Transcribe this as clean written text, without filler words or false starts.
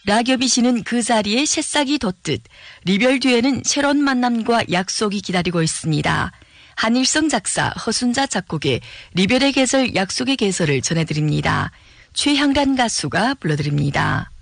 락여비 씨는 그 자리에 새싹이 돋듯 리별 뒤에는 새로운 만남과 약속이 기다리고 있습니다. 한일성 작사, 허순자 작곡의 리별의 계절, 약속의 계절을 전해드립니다. 최향란 가수가 불러드립니다.